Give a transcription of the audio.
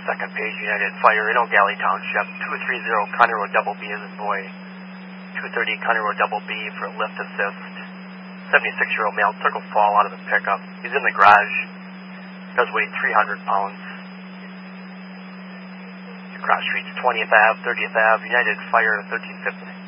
Second page, United Fire in O'Galley Township. 230 County Road double B as in boy. 230 County Road double B for a lift assist. 76-year-old male took a fall out of the pickup. He's in the garage. Does weigh 300 pounds. Cross streets 20th Ave, 30th Ave, United Fire 1350.